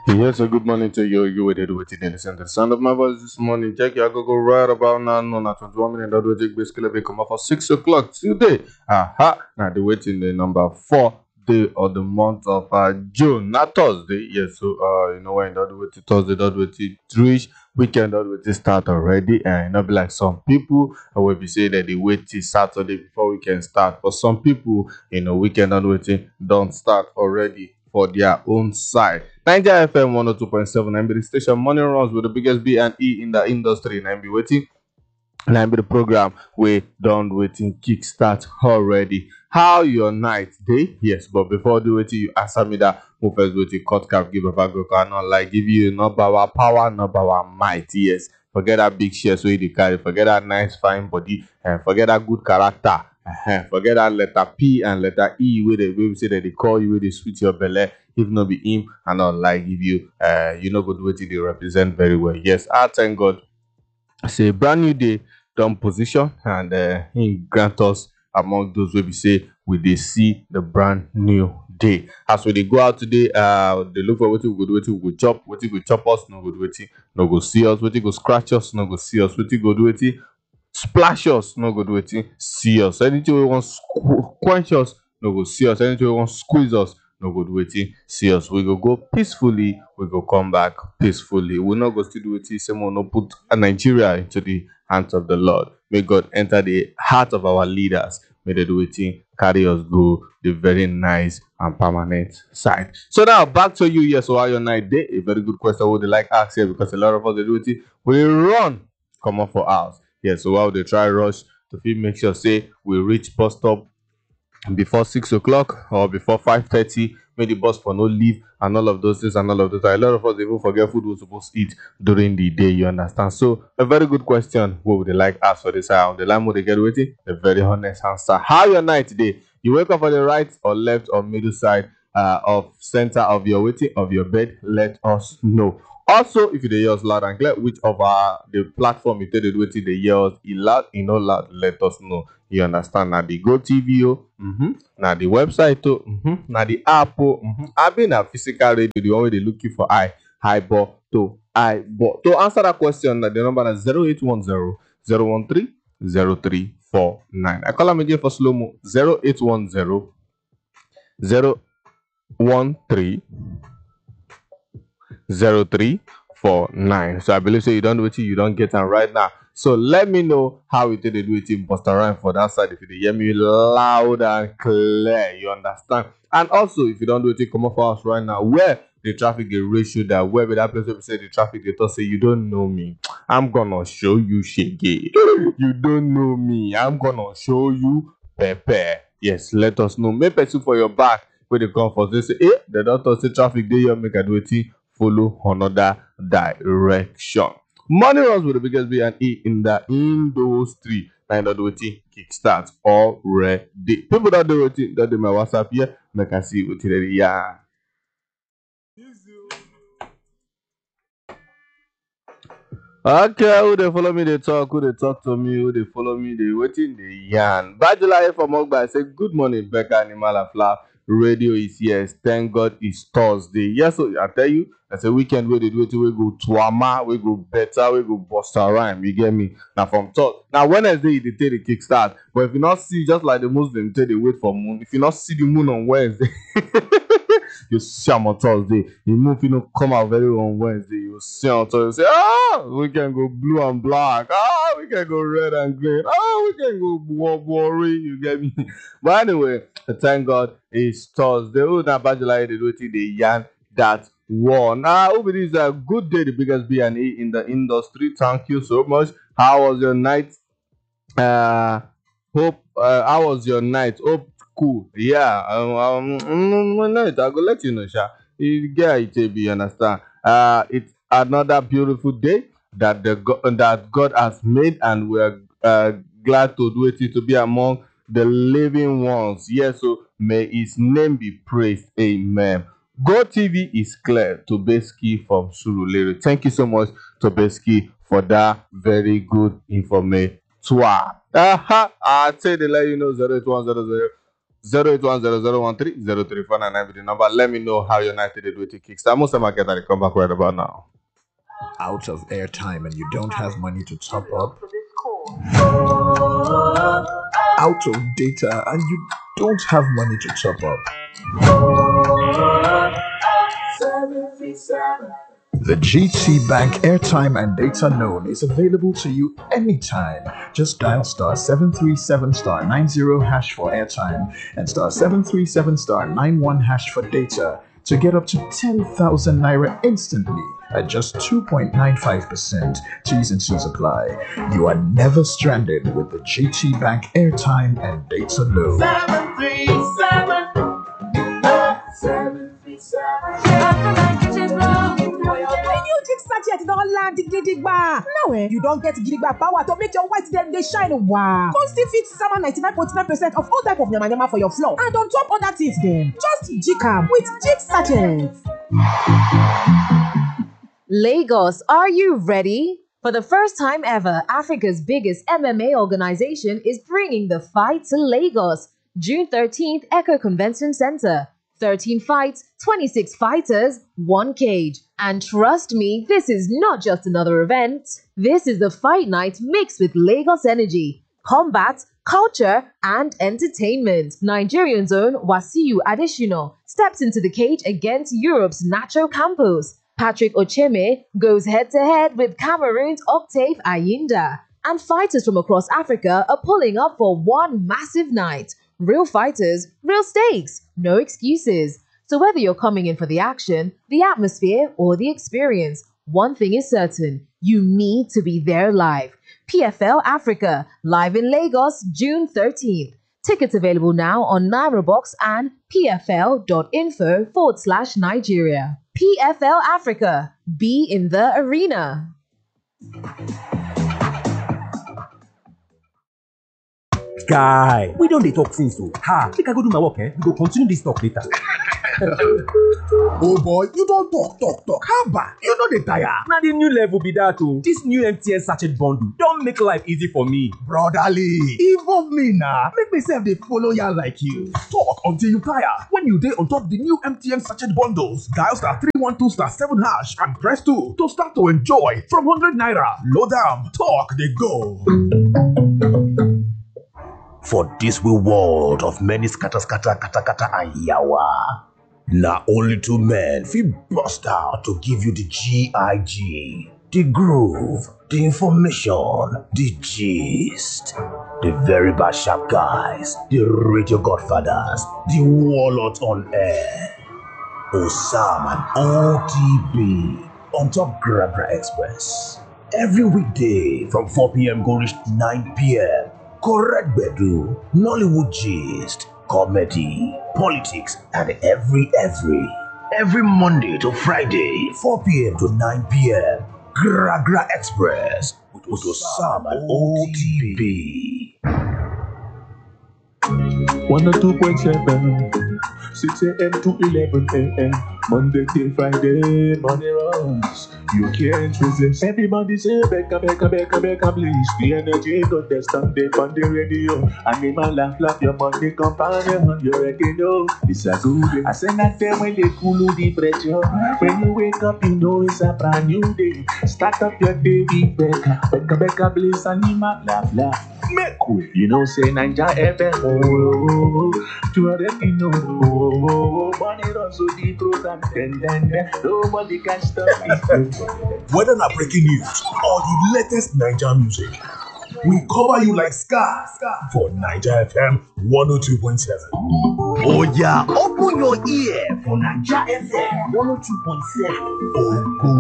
Yes, a good morning to you. You waited waiting in listen to the sound of my voice this morning. Check your go right about now. No, not 21 minutes. That will take basically be come up for 6 o'clock today. Aha. Now the waiting the number 4 day of the month of June. Not Thursday. Yes, so you know when that waiting Thursday, that waiting reach weekend, that waiting start already. And not be like some people will be saying that they wait till Saturday before weekend start. For some people, weekend that waiting don't start already for their own side. Niger FM 102.7 and the station morning runs with the biggest B and E in the industry. And be waiting. And be the program we done waiting kickstart already. How your night day? Yes, but before do it, you answer me that who first waiting cut cap give a go not like give you number our power, number our might. Yes. Forget that big shares where they carry, forget that nice fine body, and forget that good character. Forget that letter P and letter E where they say that they call you where they switch your belly. If not be him and not like give you you know good way they represent very well. Yes, I thank God. Say brand new day don position and him grant us among those wey be say we dey see the brand new day. As we dey go out today, dey look for wetin we go do, wetin we go chop, wetin go chop us, no go do wetin no go see us, wetin go scratch us, no go see us, wetin go do wetin splash us, no go do wetin see us. Anything wey wan quench us, no go see us. Anything wey wan squeeze us, no go do wetin see us. We go go peacefully, we go come back peacefully. We no go still do wetin say we no put Nigeria into the hands of the Lord. May God enter the heart of our leaders. May they do wetin carry us go the very nice and permanent side. So now back to you. Yes, so how your night day? A very good question. Would they like ask here because a lot of us they do wetin we run come up for house. Yes, so while they try rush to fit make sure say we reach bus stop before 6 o'clock or before 5:30, make the bus for no leave and all of those things and all of those. A lot of us even forget food we're supposed to eat during the day, you understand? So a very good question. What would they like ask for this hour? The line would they get waiting? A very honest answer. How your night today? You wake up on the right or left or middle side of center of your waiting of your bed? Let us know. Also, if you dey hear us loud and clear, which of our the platform you take it waiting dey hear us e loud, e no loud, let us know. You understand? Na the Go TV na the website na the app abi na physical radio, the one wey dey look you for eye, eyeball to eyeball. To answer that question, na the number na 0810 013 0349. I call am again for slow mo 0810 013 0349. So I believe so you don't do it, you don't get am right now. So let me know how you take the do it in Buster Rhyme for that side. If you dey hear me loud and clear, you understand. And also if you don't do it, come up for us right now. Where the traffic dey ratio that where be that place where we say the traffic they talk say you don't know me. I'm gonna show you shege. You don't know me. I'm gonna show you Pepe. Yes, let us know. Make person for your back where they come for say, the doctor say traffic dey here, make I do it. Follow another direction. Money runs with the biggest B and E in the industry. Now that waiting kickstart already. People that do waiting, that do my WhatsApp here, make I see what it yeah. Okay, who they follow me, they talk, who they talk to me, who they follow me, they waiting, they yarn. Bajula here from Ogba, I say, good morning, Becca Animal and Flower. Radio is yes. Thank God it's Thursday. Yes, so I tell you, that's a weekend where they do it. We go Tuama, we go better, we go Buster Rhyme. You get me? Now from top. Now Wednesday they take the kickstart. But if you not see, just like the Muslim, they wait for moon. If you not see the moon on Wednesday, you see am on Thursday. The moon you know come out very on Wednesday. You see on Thursday. Say, we can go blue and black. We can go red and green. We can go worry. You get me? But anyway, thank God it's Thursday. Oh, now Bajula they do it. They yarn that one. Hope it is a good day. The biggest B&E in the industry. Thank you so much. How was your night? Hope. How was your night? Hope cool. Yeah. My night. I go let you know, Sha. You get it, you understand? It's another beautiful day that that God has made, and we're glad to do it to be among the living ones. Yes, so may His name be praised. Amen. Go TV is clear. Tobeski from Surulere. Thank you so much, Tobeski, for that very good information. I say they let you know 08100 08100130349 with the number. Let me know how your night did with your Kickstart. Most of my get that come back right about now. Out of airtime and you don't have money to top up. Out of data and you don't have money to top up. The GT Bank airtime and data loan is available to you anytime. Just dial *737*90# for airtime and *737*91# for data to get up to 10,000 naira instantly at just 2.95%. T's and C's apply. You are never stranded with the GT Bank airtime and data loan. 737. New Jig Sachet don't land gidigba. Now you don't get gidigba power to make your white dem dey shine. Wow. Come still fit 99.9% of all type of nyama for your floor and on top other things dem. Just jig am with Jig Sachet. Lagos, are you ready? For the first time ever, Africa's biggest MMA organization is bringing the fight to Lagos. June 13th, Echo Convention Center. 13 fights, 26 fighters, 1 cage. And trust me, this is not just another event. This is the fight night mixed with Lagos energy, combat, culture, and entertainment. Nigerian's own Wasiu Adesina steps into the cage against Europe's Nacho Campos. Patrick Ocheme goes head-to-head with Cameroon's Octave Ayinda. And fighters from across Africa are pulling up for one massive night. Real fighters, real stakes, no excuses. So whether you're coming in for the action, the atmosphere, or the experience, one thing is certain, you need to be there live. PFL Africa, live in Lagos, June 13th. Tickets available now on NairoBox and pfl.info/Nigeria. PFL Africa, be in the arena. Guy, we don't dey talk since so. Make I go do my work, we go continue this talk later. Oh boy, you don't talk. How bad? You know the tire. Now the new level be that too. This new MTN sachet bundle don't make life easy for me. Brotherly, involve me now. Make myself they follow ya like you. Talk until you tire. When you dey on top the new MTN sachet bundles, dial *312*7# and press 2 to start to enjoy from 100 naira. Load am, talk they go. For this we world of many scatter and yawa. Now only 2 men fit bust out to give you the GIG, the groove, the information, the gist. The very bad sharp guys, the radio godfathers, the warlords on air. Osam and OTB on top Gragra Express. Every weekday from 4 p.m. go reach 9 p.m. Correct bedu, Nollywood gist, comedy, politics, and every Monday to Friday, 4 p.m. to 9 p.m. Gragra Express with Osam and OTB. 102.7, 6 a.m. to 11 a.m. Monday till Friday, money runs. You can't resist. Everybody say, Becca, please. The energy got the Sunday on the radio. Animal laugh, your money companion. You already know it's a good day. I say that time when they cool the pressure. When you wake up, you know it's a brand new day. Start up your day with Becca, please. Animal laugh. Make cool. You know, say Ninja FM. Oh, you already know. Money runs so deep, and then nobody can stop it. Whether not breaking news or the latest Niger music, we cover you like Scar for Niger FM 102.7. Oh yeah, open your ear for Niger FM 102.7.